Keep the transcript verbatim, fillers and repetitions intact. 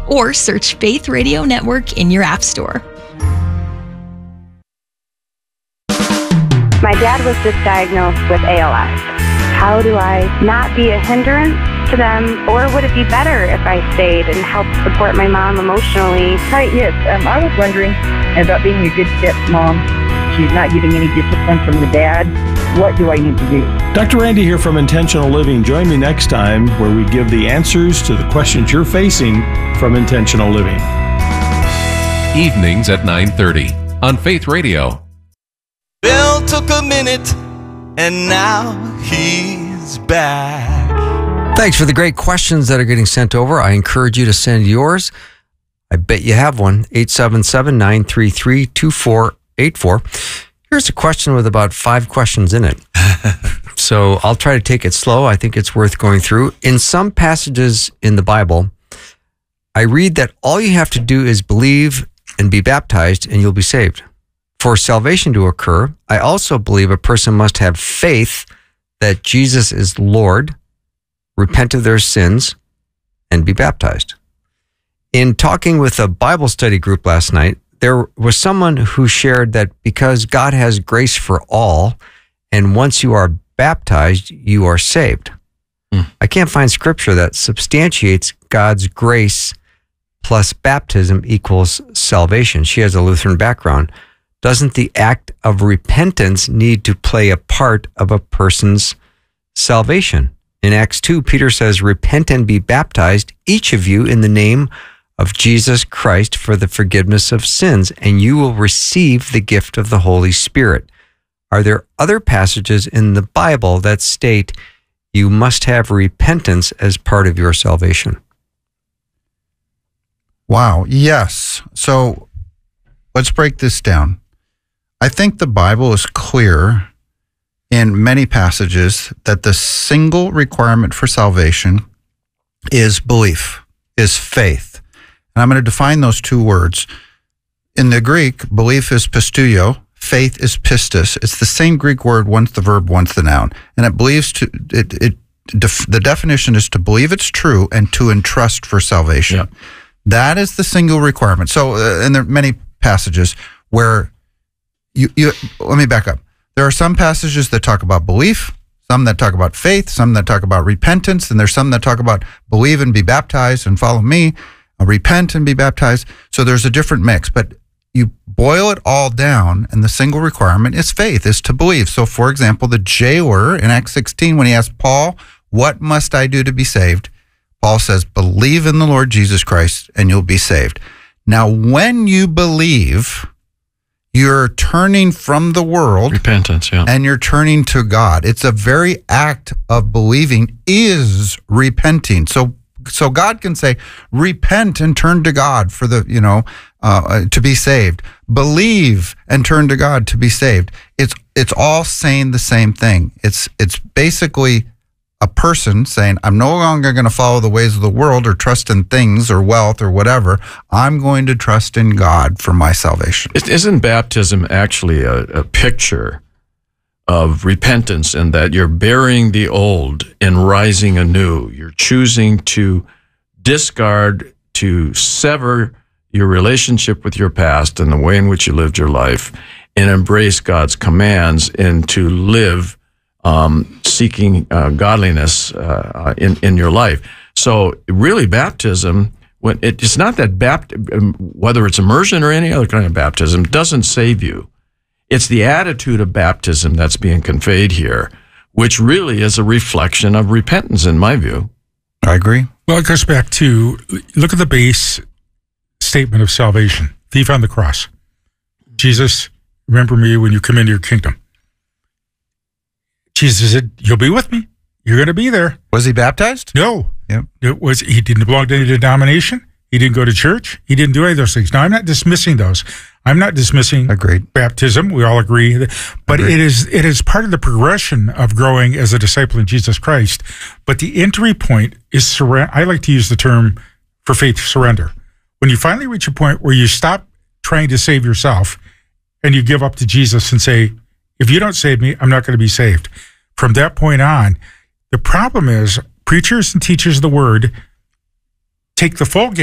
or search Faith Radio Network in your app store. My dad was just diagnosed with A L S. How do I not be a hindrance to them, or would it be better if I stayed and helped support my mom emotionally? Hi, yes, um, I was wondering about being a good stepmom. She's not getting any discipline from the dad. What do I need to do? Doctor Randy here from Intentional Living. Join me next time where we give the answers to the questions you're facing from Intentional Living. Evenings at nine thirty on Faith Radio. Bill took a minute, and now he's back. Thanks for the great questions that are getting sent over. I encourage you to send yours. I bet you have one. eight seven seven, nine three three, two four eight four. Here's a question with about five questions in it. So I'll try to take it slow. I think it's worth going through. In some passages in the Bible, I read that all you have to do is believe and be baptized and you'll be saved. For salvation to occur, I also believe a person must have faith that Jesus is Lord, repent of their sins, and be baptized. In talking with a Bible study group last night, there was someone who shared that because God has grace for all, and once you are baptized, you are saved. Mm. I can't find scripture that substantiates God's grace plus baptism equals salvation. She has a Lutheran background. Doesn't the act of repentance need to play a part of a person's salvation? In Acts two, Peter says, repent and be baptized, each of you, in the name of Jesus Christ for the forgiveness of sins, and you will receive the gift of the Holy Spirit. Are there other passages in the Bible that state you must have repentance as part of your salvation? Wow, yes. So let's break this down. I think the Bible is clear in many passages that the single requirement for salvation is belief, is faith. And I'm going to define those two words. In the Greek, belief is pisteuo, faith is pistis. It's the same Greek word, once the verb, once the noun. And it believes to, it, it def, the definition is to believe it's true and to entrust for salvation. Yep. That is the single requirement. So, uh, and there are many passages where you, you, let me back up. There are some passages that talk about belief, some that talk about faith, some that talk about repentance, and there's some that talk about believe and be baptized and follow me, uh, repent and be baptized. So there's a different mix, but you boil it all down, and the single requirement is faith, is to believe. So, for example, the jailer in Acts sixteen, when he asked Paul, what must I do to be saved? Paul says, believe in the Lord Jesus Christ and you'll be saved. Now, when you believe, you're turning from the world. Repentance, yeah. And you're turning to God. It's a very act of believing is repenting. So so God can say, repent and turn to God for the, you know, uh, to be saved. Believe and turn to God to be saved. It's it's all saying the same thing. It's it's basically a person saying, I'm no longer going to follow the ways of the world or trust in things or wealth or whatever. I'm going to trust in God for my salvation. Isn't baptism actually a, a picture of repentance, in that you're burying the old and rising anew? You're choosing to discard, to sever your relationship with your past and the way in which you lived your life, and embrace God's commands and to live Um, seeking uh, godliness uh, in in your life. So really, baptism, when it, it's not that bapt, whether it's immersion or any other kind of baptism, doesn't save you. It's the attitude of baptism that's being conveyed here, which really is a reflection of repentance, in my view. I agree. Well, it goes back to, look at the base statement of salvation, thief on the cross. Jesus, remember me when you come into your kingdom. Jesus said, you'll be with me. You're going to be there. Was he baptized? No. Yep. It was, he didn't belong to any denomination. He didn't go to church. He didn't do any of those things. Now, I'm not dismissing those. I'm not dismissing Agreed. baptism. We all agree. But Agreed. it is it is part of the progression of growing as a disciple of Jesus Christ. But the entry point is surrender. I like to use the term for faith, surrender. When you finally reach a point where you stop trying to save yourself and you give up to Jesus and say, if you don't save me, I'm not going to be saved. From that point on, the problem is preachers and teachers of the word take the full game.